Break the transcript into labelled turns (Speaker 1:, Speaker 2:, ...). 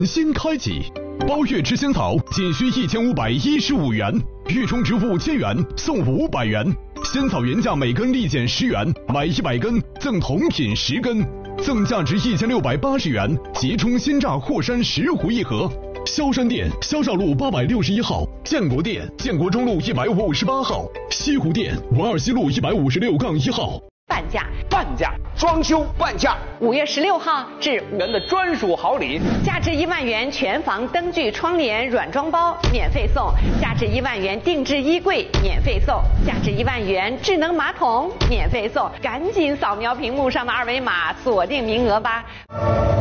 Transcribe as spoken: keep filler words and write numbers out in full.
Speaker 1: 新开启，包月吃仙草仅需一千五百一十五元，月充值五千元送五百元。仙草原价每根立减十元，买一百根赠同品十根，赠价值一千六百八十元即充鲜榨霍山石斛一盒。萧山店萧少路八百六十一号，建国店建国中路一百五十八号，西湖店文二西路一百五十六杠一号。
Speaker 2: 半价，
Speaker 3: 半价，装修半价。
Speaker 2: 五月十六号至
Speaker 3: 五元的专属好礼，
Speaker 2: 价值一万元全房灯具、窗帘软装包免费送，价值一万元定制衣柜免费送，价值一万元智能马桶免费送。赶紧扫描屏幕上的二维码，锁定名额吧。